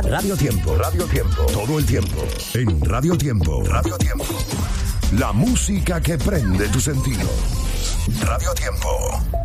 Radio Tiempo. Radio Tiempo. Todo el tiempo. En Radio Tiempo. Radio Tiempo. La música que prende tus sentidos. Radio Tiempo.